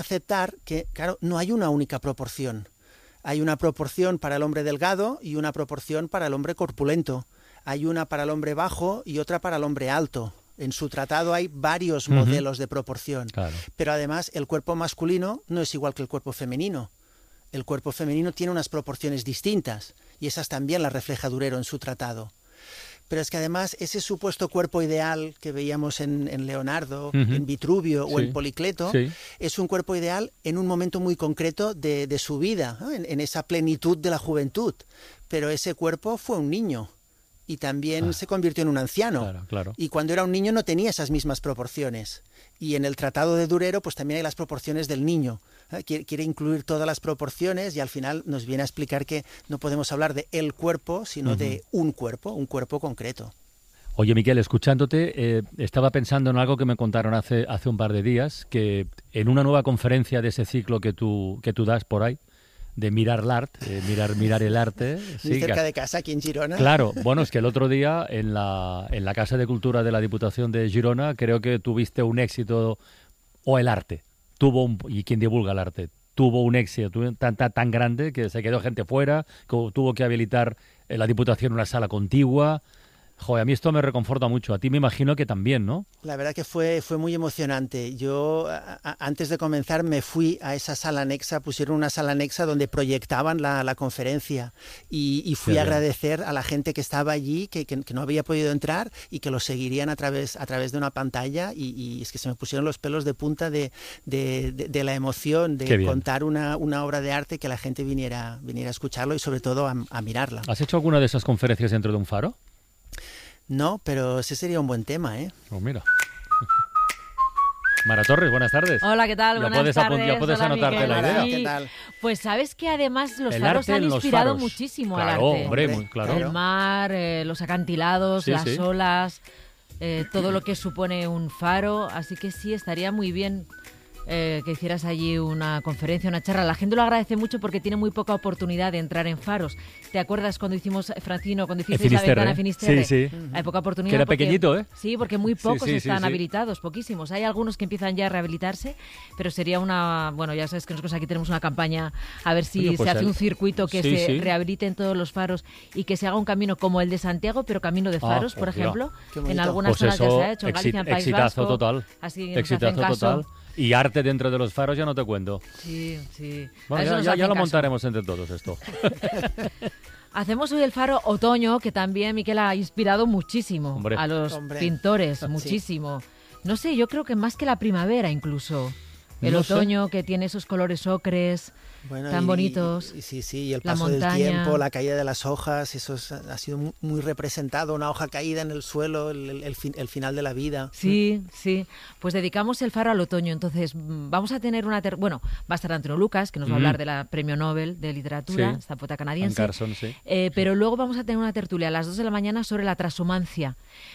aceptar que, claro, no hay una única proporción. Hay una proporción para el hombre delgado y una proporción para el hombre corpulento. Hay una para el hombre bajo y otra para el hombre alto. En su tratado hay varios modelos de proporción. Claro. Pero además el cuerpo masculino no es igual que el cuerpo femenino. El cuerpo femenino tiene unas proporciones distintas y esas también las refleja Durero en su tratado. Pero es que además ese supuesto cuerpo ideal que veíamos en Leonardo, en Vitruvio o en Policleto, es un cuerpo ideal en un momento muy concreto de su vida, ¿no? en esa plenitud de la juventud. Pero ese cuerpo fue un niño y también se convirtió en un anciano. Claro, claro. Y cuando era un niño no tenía esas mismas proporciones. Y en el tratado de Durero pues también hay las proporciones del niño. Quiere incluir todas las proporciones y al final nos viene a explicar que no podemos hablar de el cuerpo, sino de un cuerpo concreto. Oye, Miquel, escuchándote, estaba pensando en algo que me contaron hace un par de días, que en una nueva conferencia de ese ciclo que tú das por ahí, de mirar el arte, mirar el arte. Muy cerca de casa, aquí en Girona. Claro, bueno, es que el otro día en la Casa de Cultura de la Diputación de Girona creo que tuviste un éxito, o el arte, y quien divulga el arte, tuvo un éxito tan grande que se quedó gente fuera, que tuvo que habilitar la Diputación una sala contigua. Joder, a mí esto me reconforta mucho. A ti me imagino que también, ¿no? La verdad que fue muy emocionante. Yo, antes de comenzar, me fui a esa sala anexa, pusieron una sala anexa donde proyectaban la conferencia y fui a agradecer a la gente que estaba allí, que no había podido entrar y que lo seguirían a través de una pantalla y es que se me pusieron los pelos de punta de la emoción de contar una obra de arte, que la gente viniera a escucharlo y sobre todo a mirarla. ¿Has hecho alguna de esas conferencias dentro de un faro? No, pero ese sería un buen tema, ¿eh? Oh, mira. Mara Torres, buenas tardes. Hola, ¿qué tal? Buenas tardes. Ya puedes anotarte Miguel. la idea. ¿Qué tal? Pues sabes que además los El faros arte han en los inspirado faros. muchísimo Claro, al arte. hombre, muy claro. El mar, los acantilados, las olas, todo lo que supone un faro. Así que sí, estaría muy bien que hicieras allí una conferencia, una charla. La gente lo agradece mucho porque tiene muy poca oportunidad de entrar en faros. ¿Te acuerdas cuando hicimos, Francino, cuando hicisteis la ventana Finisterre? Sí. Hay poca oportunidad. Que era porque, pequeñito, ¿eh? Sí, porque muy pocos están habilitados, poquísimos. Hay algunos que empiezan ya a rehabilitarse, pero sería una... Bueno, ya sabes que nosotros aquí tenemos una campaña a ver si se hace un circuito que se rehabiliten todos los faros y que se haga un camino como el de Santiago, pero camino de faros, por ejemplo. En algunas zonas ya se ha hecho, en Galicia, en País Vasco. Total. Así Exitazo total. Y arte dentro de los faros ya no te cuento. Sí. Bueno, ya lo montaremos entre todos esto. Hacemos hoy el faro otoño, que también Miquel ha inspirado muchísimo a los pintores, muchísimo. No sé, yo creo que más que la primavera incluso. El otoño que tiene esos colores ocres tan bonitos. Y el paso del tiempo, la caída de las hojas, eso ha sido muy representado, una hoja caída en el suelo, el final de la vida. Sí. Pues dedicamos el faro al otoño. Entonces vamos a tener va a estar Antonio Lucas, que nos va a hablar de la Premio Nobel de Literatura, esta poeta canadiense. Carson, pero luego vamos a tener una tertulia a las 2 de la mañana sobre la transhumancia.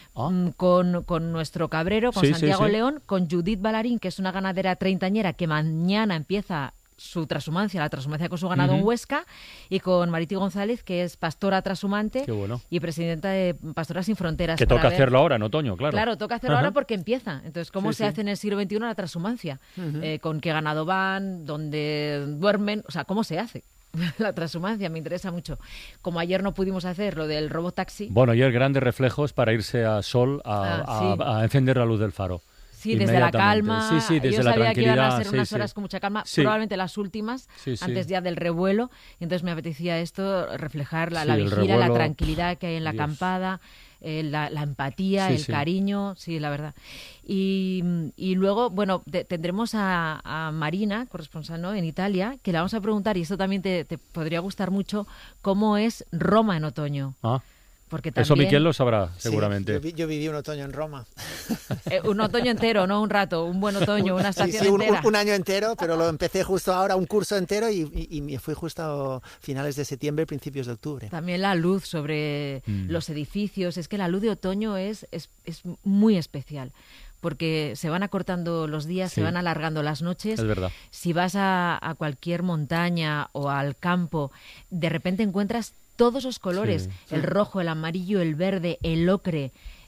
Con nuestro cabrero, con Santiago León, con Judith Ballarín, que es una ganadera treintañera que mañana empieza su transhumancia, la transhumancia con su ganado en Huesca, y con Mariti González, que es pastora transhumante y presidenta de Pastoras Sin Fronteras. Que toca hacerlo ahora en otoño, claro. Claro, toca hacerlo ahora porque empieza. Entonces, ¿cómo se hace en el siglo XXI la transhumancia? ¿Con qué ganado van? ¿Dónde duermen? O sea, ¿cómo se hace? La transhumancia me interesa mucho. Como ayer no pudimos hacer lo del robotaxi. Bueno, ayer grandes reflejos para irse a sol a encender la luz del faro. Sí, desde la calma. Desde yo la sabía que iban a tranquilidad. ser unas horas con mucha calma, probablemente las últimas, antes ya del revuelo. Y entonces me apetecía esto, reflejar la vigilia, revuelo, la tranquilidad que hay en la acampada, la empatía, el cariño, la verdad. Y luego, bueno, tendremos a Marina, corresponsal, ¿no?, en Italia, que le vamos a preguntar, y esto también te podría gustar mucho, cómo es Roma en otoño. Porque también... Eso Miquel lo sabrá, seguramente. Yo viví un otoño en Roma. Un otoño entero, no un rato, un buen otoño, una estación entera. Un año entero, pero lo empecé justo ahora, un curso entero, y me fui justo a finales de septiembre, principios de octubre. También la luz sobre los edificios. Es que la luz de otoño es muy especial, porque se van acortando los días, se van alargando las noches. Es verdad. Si vas a cualquier montaña o al campo, de repente encuentras todos los colores, el rojo, el amarillo, el verde, el ocre,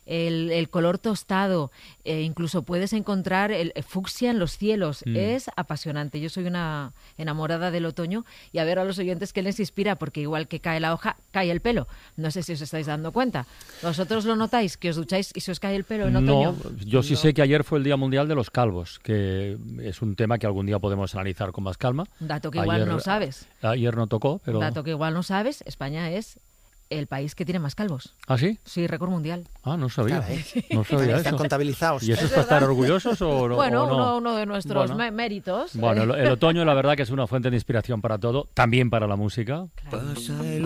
el color tostado, incluso puedes encontrar el fucsia en los cielos. Es apasionante. Yo soy una enamorada del otoño y a ver a los oyentes qué les inspira, porque igual que cae la hoja, cae el pelo. No sé si os estáis dando cuenta. ¿Vosotros lo notáis, que os ducháis y se os cae el pelo en otoño? No, yo sí sé que ayer fue el Día Mundial de los Calvos, que es un tema que algún día podemos analizar con más calma. Dato que igual no sabes. Ayer no tocó, pero... Dato que igual no sabes, España es el país que tiene más calvos. ¿Ah, sí? Sí, récord mundial. Ah, no sabía. No sabía eso. Están contabilizados. ¿Y eso es para estar orgullosos o no? Bueno, o no? uno de nuestros méritos. Bueno, el otoño la verdad que es una fuente de inspiración para todo, también para la música. Claro.